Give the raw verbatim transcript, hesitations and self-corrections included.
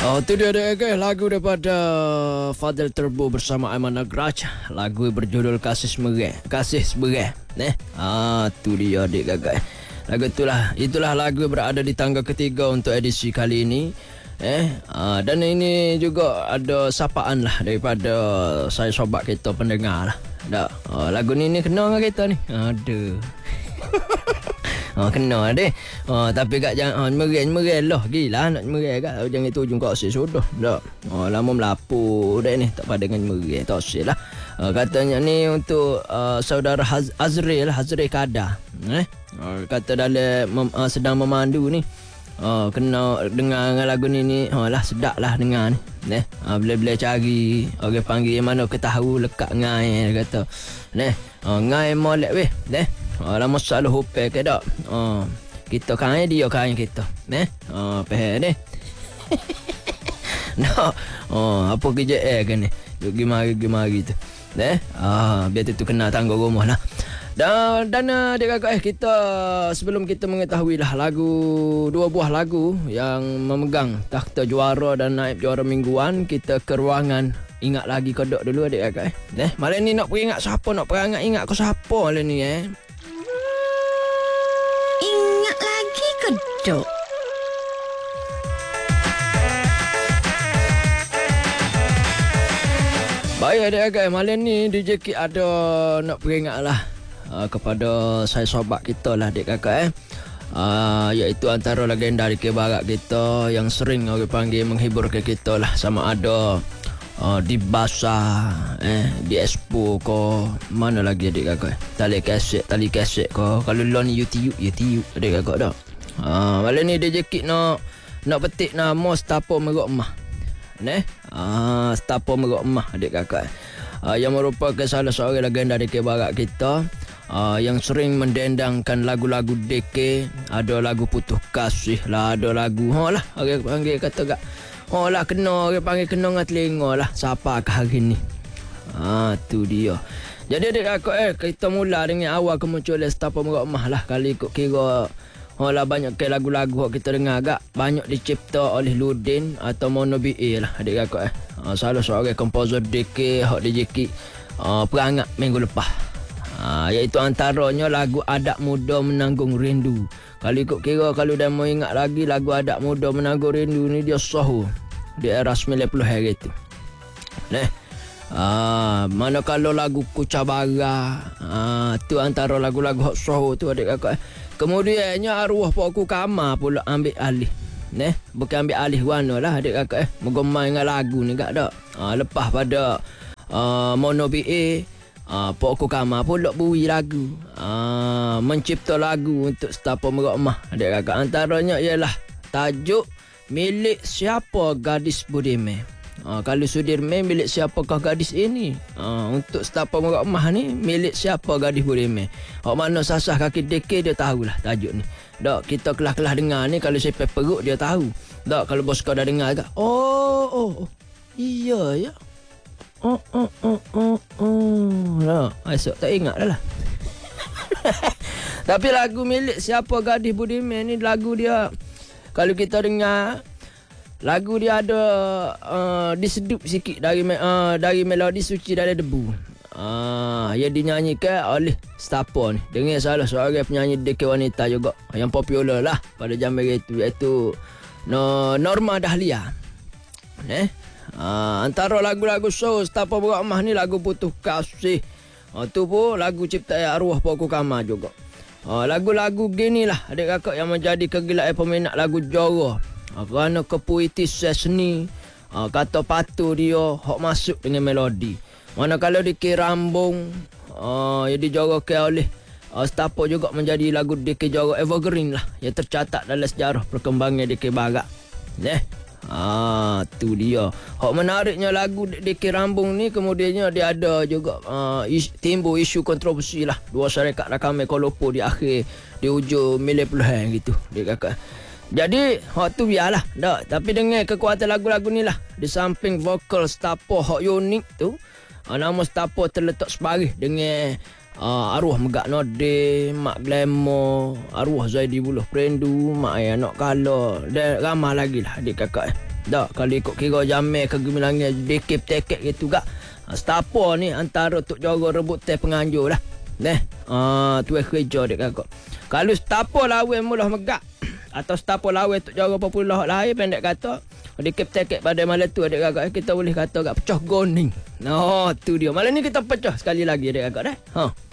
Oh, tu dia dia guys, lagu daripada Fadil Turbo bersama Aiman Nagraj. Lagu berjudul Kasih Semerah. Kasih Semerah. Eh? Ah, tu dia adik guys. Lagu itulah, itulah lagu berada di tangga ketiga untuk edisi kali ini. Eh, ah, dan ini juga ada sapaan lah daripada saya sobat kita pendengar lah. Tak, ah, lagu ni ni kena dengan kita ni. Aduh. Ha, kena deh. Ha, tapi kat jangan ha, mereh-mereh lah. Gila nak mereh kat jangan itu ujung kasih sudah. Tak. Ha, lama melapu dah ni tak pada dengan mereh tak sil lah. Ha, katanya ni untuk uh, saudara Haz- Azril Hazril Kada. Eh? Ha, kata dalam mem- uh, sedang memandu ni. Ha, kena dengar lagu ni ni. Ha lah sedap lah dengar ni. Neh. Ha, bila-bila cari orang panggil mana ke tahu lekat ngai kata. Neh. Ha, ngai molek weh. Neh. Ha, lama salah hopel ke tak? Ha, kita kain dia kain kita. Eh? Ha, faham ni. Nak. Ha, apa kerja eh kan ni? Pergi mari pergi mari tu. Eh? Ha, biar tu kena tanggung rumah lah. Dan dan adik-adik eh kita sebelum kita mengetahui lah lagu dua buah lagu yang memegang takhta juara dan naib juara mingguan, kita ke ruangan ingat lagi kodok dulu adik-adik eh. Eh, malam ni nak peringat siapa, nak perangat ingat kau siapa malam ni eh. Ingat lagi ke, Dok? Baik adik-adik, malam ni D J Kid ada nak peringat lah uh, kepada saya sobat kita lah adik-adik eh. Uh, iaitu antara legenda di Barat kita yang sering orang panggil menghibur ke kita lah, sama ada uh, di Basah, eh, di Expo ko, mana lagi adik-adik, tali kaset, tali kaset ko, kalau lon YouTube, YouTube adik-adik dah. Uh, malam ni D J Kid nak nak petik nama Stapo Merok Emah. Neh, ah, Stapo Merok Emah adik-adik. Ah, yang merupakan salah seorang legenda D K Barat kita. Uh, yang sering mendendangkan lagu-lagu D K. Ada lagu Putus Kasih lah, ada lagu ha lah orang panggil kata gak ha lah kena, orang panggil kena dengan telinga lah siapa ke hari ni. Ha tu dia. Jadi adik-adik eh kita mula dengan awal kemunculan Stapo Merok Emah lah. Kali ikut kira ha lah banyak ke lagu-lagu kita dengar agak banyak dicipta oleh Ludin atau Mono B A lah adik-adik eh. Ha, salah seorang komposer D K hak D J Kid uh, perangat minggu lepas. Ha, iaitu antaranya lagu Adat Muda Menanggung Rindu. Kalau ikut kira, kalau dah mau ingat lagi lagu Adat Muda Menanggung Rindu ni dia sahur di era sembilan puluh hari itu. Neh. Ha, mana kalau lagu Kucabara, ha, tu antara lagu-lagu hot sahur tu adik-adik. Kemudiannya arwah Pak Ku Kama pula ambil alih. Neh, bukan ambil alih warna lah adik-adik. Menggema dengan lagu ni gak dak. Ha, lepas pada uh, Mono B A, Uh, Pak Ku Kama pula bui lagu, uh, mencipta lagu untuk Stapo Merok Emah adik-adik. Antaranya ialah tajuk Milik Siapa Gadis Budiman. Uh, kalau Sudirman, milik siapakah gadis ini? Uh, untuk Stapo Merok Emah ni, milik siapa gadis Budiman. Hak mana sasah kaki D K dia tahulah tajuk ni. Dak kita kelas-kelas dengar ni, kalau sampai perut dia tahu. Dak kalau bos kau dah dengar ke? Oh, oh, oh. Iya ya. Oh, oh, oh, oh, oh. Nah, esok tak ingat dah lah. Tapi lagu Milik Siapa Gadis Budiman ni lagu dia, kalau kita dengar, lagu dia ada uh, disedup sikit dari uh, dari melodi Suci Dari Debu. Ah, uh, yang dinyanyikan oleh Stapo ni dengan salah seorang penyanyi D K wanita juga yang popular lah pada zaman itu, iaitu no, Norma Dahlia. Eh? Ha, antara lagu-lagu show Stapo Merok Emah ni lagu Putus Kasih. Ha, tu pun lagu ciptaan arwah Pak Ku Kama juga. Ha, lagu-lagu gini lah adik-adik yang menjadi kegilaan peminat lagu Jora. Ha, kerana kepuitisan seni, ha, kata patu dia hok masuk dengan melodi. Mana kalau dikira rambung, ha, yang dijorakan oleh ha, Stapo juga menjadi lagu D K Jora evergreen lah, yang tercatat dalam sejarah perkembangan D K Barat. Eh? Ah, tu dia. Hak menariknya lagu D K Rambung ni, kemudiannya dia ada juga uh, is, timbul isu kontroversi lah. Dua syarikat rakaman Kolopo di akhir di hujung sembilan puluhan gitu. Dia kata. Jadi hak tu biarlah. Tak, tapi dengan kekuatan lagu-lagu ni lah, di samping vokal Stapo hak unik tu, uh, nama Stapo terletak separuh dengan uh, arwah Megak Nordin, Mak Glamour, arwah Zaidi Buluh Perindu, Mak Ayah Nok Kala, dan ramai lagi lah adik kakak eh. Dah, kalau ikut kira jamil kegemilangan dekip tekek gitu gak. Uh, Stapo ni antara Tok Joro rebut teh penganjur lah. Neh, uh, tuai kerja adik kakak. Kalau Stapo lawan Mulah Megak atau Stapo lawan Tok Joro popular lain pendek kata, dekip tekek pada malam tu adik kakak, kita boleh kata agak pecah goning. No, tu dia. Malam ni kita pecah sekali lagi adik kakak dah. Ha.